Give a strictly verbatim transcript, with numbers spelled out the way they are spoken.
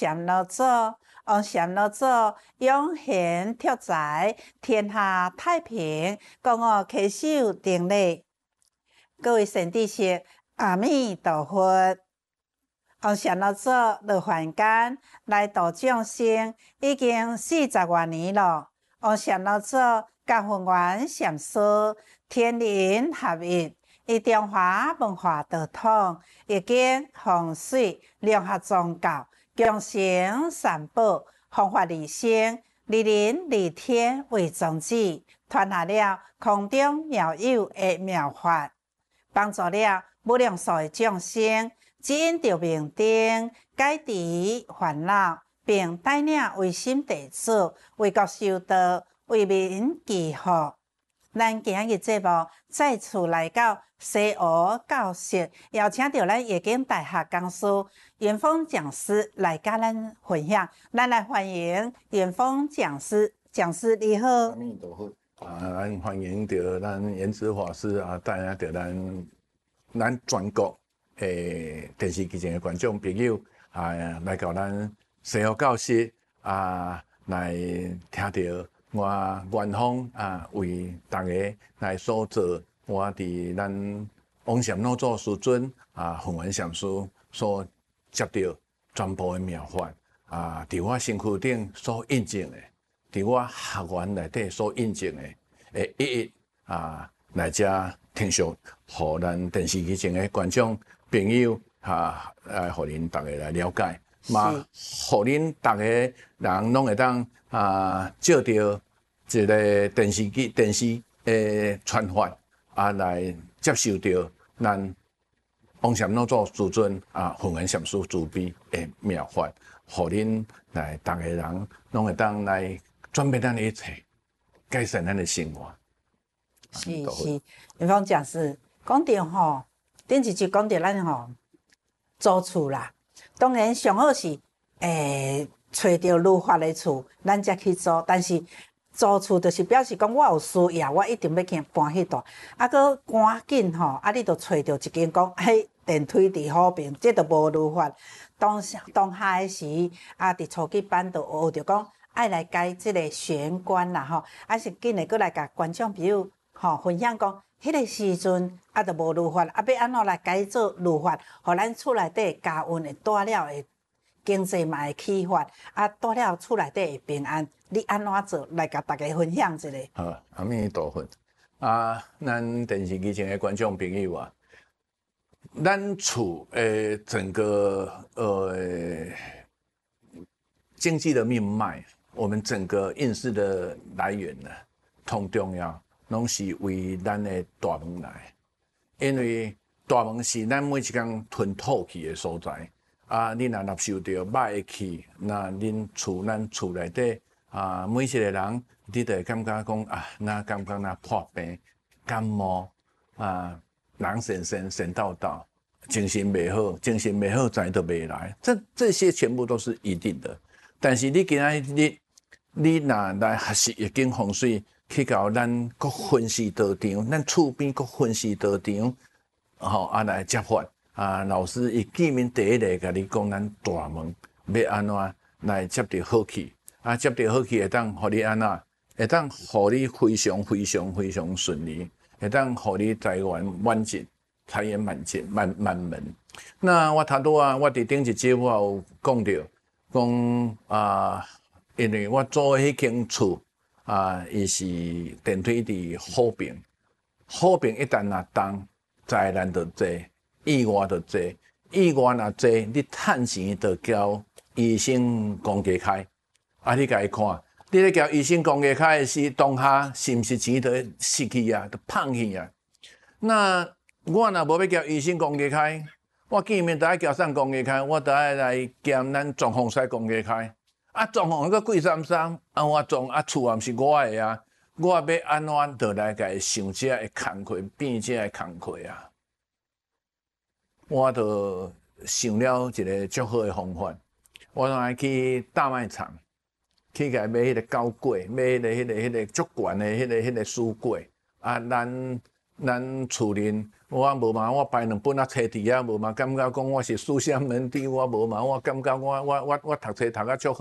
禅老祖，王禅老祖永贤拓财，天下太平，共我携手顶礼。各位善知识，阿弥陀佛。王禅老祖落凡间来度众生，已经四十多年了。王禅老祖甲弘源禅师天人合一，以中华文化道统，已经风水融合宗教，共生三宝，弘法利生，利人利天为宗旨，传下了空中妙有的妙法，帮助了无量数的众生。只因着明灯，解除烦恼，并带领唯心弟子为国修道，为民祈福。咱今日节目再次来到西湖教室，邀请到咱夜景大学讲师元丰讲师来甲咱分享。咱来欢迎元丰讲师，讲师你好。 阿弥陀佛啊！咱欢迎到咱圆寂法师啊，带领到咱咱全国。诶，电视机前的观众朋友啊，来到咱西湖教室啊，来听到我元丰啊，为大家来所做我伫咱王禅老祖师尊啊，弘源禅师所接到全部的妙法啊，伫我身躯顶所印证的，伫我学员内底所印证的，诶，一一啊来遮听说，互咱电视机前的观众朋友哈，来互恁大家来了解，嘛，互恁大家人拢会当啊，照着一个电视机、电视诶传法啊，来接受到咱王禅老祖师尊啊，弘源禅师慈悲诶妙法，互恁来大家人拢会当来转变咱的一切，改善咱的生活。 是是，元丰讲师讲到吼。顶一集讲到咱吼租厝啦，当然上好是诶找到如法的厝，咱才去租。但是租厝就是表示讲我有需要，我一定要去搬迄带。啊，搁赶紧吼，啊，你著找到一间讲，嘿，电梯伫好边，这著无如法。当当下诶时，啊，伫初级班著学着讲，爱来改即个玄关啦吼，啊是紧诶，搁来甲观众朋友吼分享讲。迄个时阵啊，著无如法，啊，要安怎来改做如法，互咱厝内底家运会带了会经济嘛会起发，啊，带了厝内底会平安。你安怎做来甲大家分享一下？ 好，阿弥陀佛啊！咱电视机前的观众朋友啊，咱厝诶整个呃经济的命脉，我们整个运势的来源呢，通重要。拢是为咱的大门来，因为大门是咱每一工吞吐气的所在。啊，你若纳受到歹的气，那恁厝咱厝内底啊，每一个人你就会感觉讲啊，那感觉那破病、感冒啊，人神神神叨叨，精神袂好，精神袂好财就袂来。这这些全部都是一定的。但是你今仔日你若来学习易经风水。去到咱各分析道场，咱厝边各分析道场，吼啊来接法啊，老师伊见面第一个甲你讲，咱大门要安怎来接到好气，啊接到好气会当互你安怎，会当互你非常非常非常顺利，会当互你财源满进，财源满进满满门。那我头拄啊，我伫顶一节我有讲到，讲啊，因为我租的迄间厝。啊，伊是电梯伫好边，好边一旦若动，灾难就多，意外就多，意外若多，你趁钱就交医生公家开。啊，你家己看，你咧交医生公家开的时，当下是毋是钱都失去啊，都放去啊？那我若无要交医生公家开，我见面就爱交上公家开，我就爱来兼咱装潢师公家开。啊，装潢个贵三三，啊我装啊厝也毋是我的啊，我要安怎倒来甲伊想这的工课，变这的工课啊？我就想了一个足好的方法，我来去大卖场，去甲买迄个高粿，买迄个迄个迄个足悬的迄个迄个酥粿，啊，咱咱厝邻我无嘛，我摆两本啊册伫遐，无嘛感觉讲我是思想门第，我无嘛，我感觉我我我我读册读啊足好。